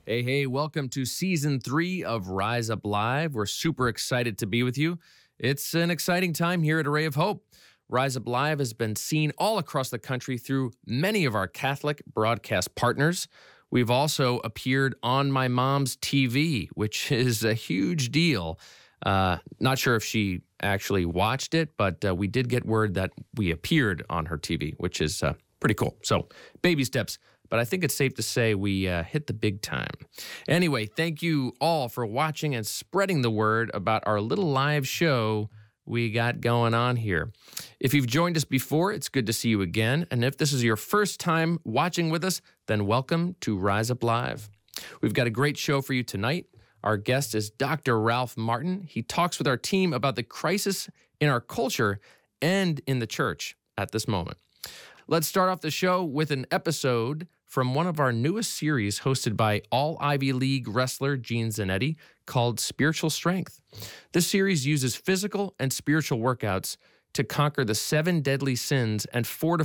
Hey, welcome to season 3 of Rise Up Live. We're super excited to be with you. It's an exciting time here at Array of Hope. Rise Up Live has been seen all across the country through many of our Catholic broadcast partners. We've also appeared on my mom's TV, which is a huge deal. Not sure if she actually watched it, but we did get word that we appeared on her TV, which is pretty cool. So, baby steps. But I think it's safe to say we hit the big time. Anyway, thank you all for watching and spreading the word about our little live show we got going on here. If you've joined us before, it's good to see you again. And if this is your first time watching with us, then welcome to Rise Up Live. We've got a great show for you tonight. Our guest is Dr. Ralph Martin. He talks with our team about the crisis in our culture and in the church at this moment. Let's start off the show with an episode from one of our newest series hosted by All-Ivy League wrestler Gene Zanetti called Spiritual Strength. This series uses physical and spiritual workouts to conquer the 7 deadly sins and fortify